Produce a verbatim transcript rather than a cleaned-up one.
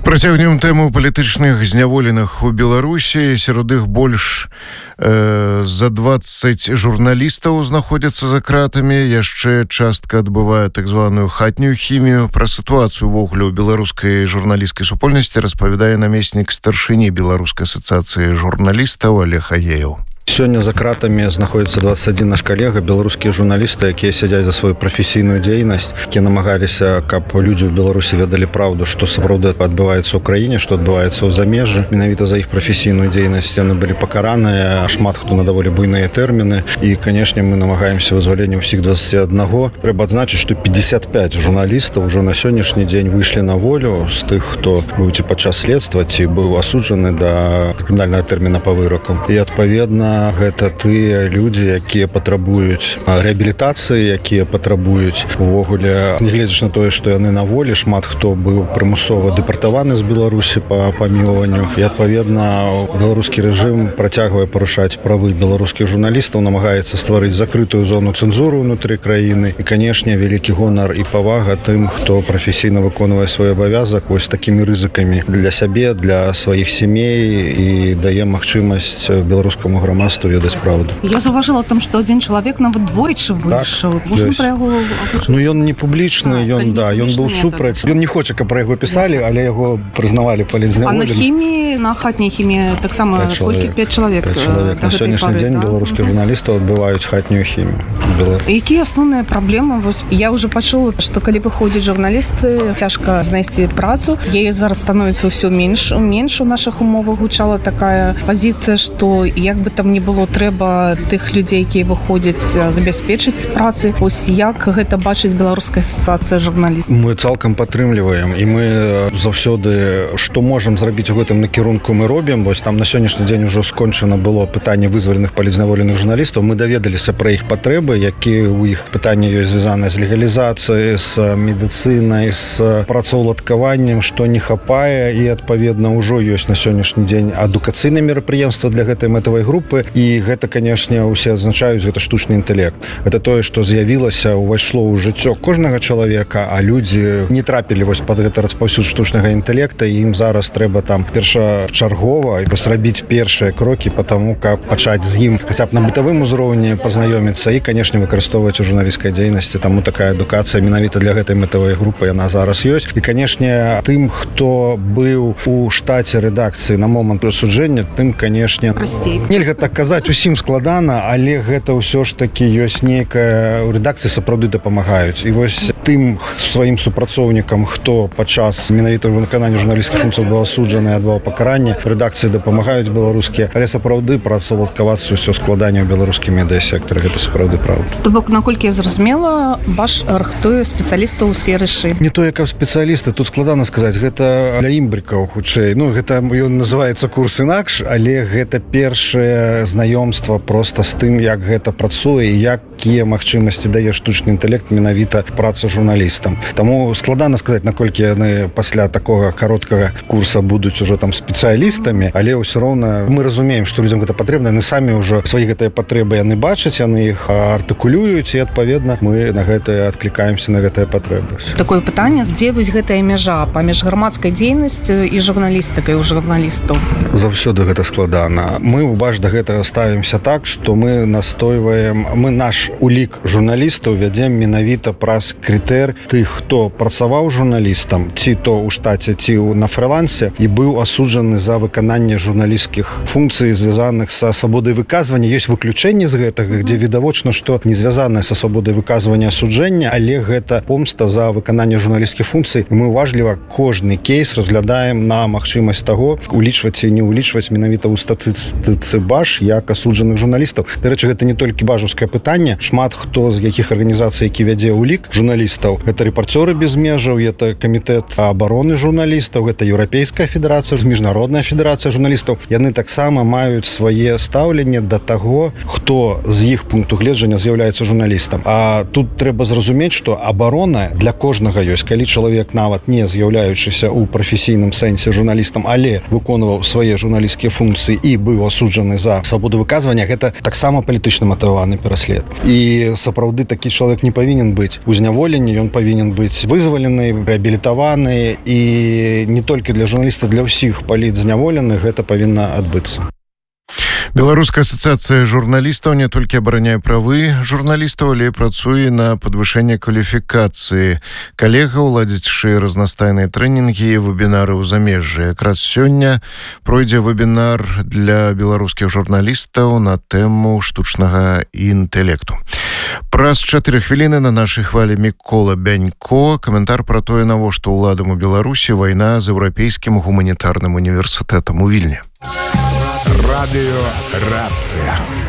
Працягнем тэму палітычных зняволеных у Беларусі. Сярод іх больш э, за дваццаць журналістаў знаходзяцца за кратамі. Яшчэ частка адбывае так званую хатнюю хімію. Пра сітуацыю ўвогуле ў беларускай журналісцкай супольнасці распавядае намеснік старшыні Беларускай асацыяцыі журналістаў Олег Агеяў. Сёння за кратамі знаходзіцца дваццаць адзін наш калега, беларускія журналісты, якія сядзяць за сваю прафесійную дзейнасць, якія намагаліся, каб людзі ў Беларусі ведалі праўду, што сапраўды адбываецца ў краіне, што адбываецца ў замежжы. Менавіта за іх прафесійную дзейнасць яны былі пакараныя, а шмат хто на даволі буйныя тэрміны. І, канешне, мы намагаемся вызвалення ўсіх дваццаці аднаго. Трэба адзначыць, што пятьдесят пять журналістаў ужо на сённяшні дзень выйшлі на волю з тых, хто быў ці падчас следства, ці быў асуджаны да крымінальнага тэрміна па вырокам. І, адпаведна, гэта тыя людзі, якія патрабуюць рэабілітацыі, якія патрабуюць увогуле, нягледзячы на тое, што яны на волі, шмат хто быў прымусова дэпартаваны з Беларусі па памілаванню. І, адпаведна, беларускі рэжым працягвае парушаць правы беларускіх журналістаў, намагаецца стварыць закрытую зону цэнзуры ўнутры краіны. І, канешне, вялікі гонар і павага тым, хто прафесійна выконвае свой абавязак вось такімі рызыкамі для сябе, для сваіх сямей і дае магчымасць беларускаму грамадству ведаць правду. Я заўважыла там, што адзін чалавек нават двойчы выйшаў. Так, можна пра яго агучыць? Ну, ён не публічны, ён, да, ён быў супраць. Ён не хоча, каб пра яго пісалі, але яго прызнавалі палітзняволеным. А на хіміі, на хатняй хіміі таксама колькі? пяць чалавек. На сённяшні дзень беларускіх журналістаў адбываюць хатнюю хімію. Якія асноўныя праблемы? Вось я ўжо пачула, што калі выходзяць журналісты, цяжка знайсці працу. Яе зараз становіцца ўсё менш, менш у нашых умовах. Гучала такая пазіцыя, што як бы там не было, трэба тых людзей, якія выходзяць, забяспечыць працы. Ось як гэта бачыць Беларуская асацыяцыя журналістаў? Мы цалкам падтрымліваем, і мы заўсёды, што можам зрабіць у гэтым накірунку, мы робім. Вось там на сённяшні дзень ужо скончана было пытанне вызваленых палітзняволеных журналістаў. Мы даведаліся пра іх патрэбы, якія ў іх пытанні ёсць звязаныя з легалізацыяй, з медыцынай, з працаўладкаваннем, што не хапае, і адпаведна ўжо ёсць на сённяшні дзень адукацыйныя мерапрыемствы для гэтай мэтавай групы. І гэта, канешне, усе адзначаюць, гэта штучны інтэлект. Гэта тое, што з'явілася, увайшло ў жыццё кожнага чалавека, а людзі не трапілі вось пад гэта распаўсюд штучнага інтэлекта, і ім зараз трэба там першачаргова зрабіць першыя крокі па таму, каб пачаць з ім хаця б на бытавым узроўні пазнаёміцца і, канешне, выкарыстоўваць у журналісцкай дзейнасці. Таму такая адукацыя менавіта для гэтай мэтавай групы яна зараз ёсць. І, канешне, тым, хто быў у штаце рэдакцыі на момант прысуджэння, тым, канешне, нельга так казаць, усім складана, але гэта ўсё ж такі ёсць нейкая у рэдакцыі сапраўды дапамагаюць. І вось тым сваім супрацоўнікам, хто падчас менавіта выканання журналісцкіх функцый быў асуджаны і адбываў пакаранне, рэдакцыі дапамагаюць беларускія, але сапраўды працаўладкавацца ўсё складанне ў беларускім медыасектары, гэта сапраўды праўда. То бок, наколькі я зразумела, ваш рыхтуе спецыялістаў у сферы шы. Не тое, каб спецыялісты, тут складана сказаць, гэта для імбрыкаў хутчэй. Ну, гэта ён называецца курс інакш, але гэта першае знаёмства проста з тым, як гэта працуе і якія магчымасці дае штучны інтэлект менавіта праца журналістам. Таму складана сказаць, наколькі яны пасля такога кароткага курса будуць ужо там спецыялістамі, але ўсё роўна мы разумеем, што людзям гэта патрэбна, яны самі ўжо свае гэтыя патрэбы яны бачаць, яны іх артыкулююць, і адпаведна мы на гэтае адклікаемся, на гэтыя патрэбы. Такое пытанне, дзе вось гэтая мяжа паміж грамадскай дзейнасцю і журналістыкай у журналістаў? Заўсёды гэта складана. Мы ўваж да гэтага ставімся так, што мы настойваем, мы наш улік журналістаў вядзем менавіта праз крытэр тых, хто працаваў журналістам, ці то ў штаце, ці на фрылансе, і быў асуджаны за выкананне журналісцкіх функцый, звязаных са свабодай выказвання. Ёсць выключэнні з гэтага, дзе відавочна, што не звязанае са свабодай выказвання асуджэння, але гэта помста за выкананне журналісцкіх функцый. Мы уважліва кожны кейс разглядаем на магчымасць таго, улічваць ці не улічваць менавіта ў статыстыцы баш як асуджаных журналістаў. Дарэчы, гэта не толькі бажаўскае пытанне. Шмат хто з якіх арганізацый, які вядзе ўлік журналістаў, гэта рэпарцёры без межаў, это камітэт абароны журналістаў, гэта Еўрапейская федэрацыя, міжнародная федэрацыя журналістаў. Яны таксама маюць свае стаўленне да таго, хто з іх пункту гледжання з'яўляецца журналістам. А тут трэба зразумець, што абарона для кожнага ёсць. Калі чалавек нават не з'яўляючыся ў прафесійным сэнсе журналістам, але выконваў свае журналісцкія функцыі і быў асуджаны за свабоду выказвання гэта таксама палітычна матываваны пераслед. І сапраўды такі чалавек не павінен быць у зняволенні, ён павінен быць вызвалены, рэабілітаваны, і не толькі для журналіста, для ўсіх палітзняволеных гэта павінна адбыцца. Беларуская асацыяцыя журналістаў не толькі абараняе правы журналістаў, але і працуе на падвышэнне кваліфікацыі калегаў, ладзячы разнастайныя трэнінгі і вебінары ў замежжы. Якраз сёння пройдзе вебінар для беларускіх журналістаў на тэму штучнага інтэлекту. Праз чатыры хвіліны на нашай хвалі Мікола Бянько. Каментар пра тое, навошта ўладам у Беларусі вайна з еўрапейскім гуманітарным універсітэтам у Вільні. Радио Рация.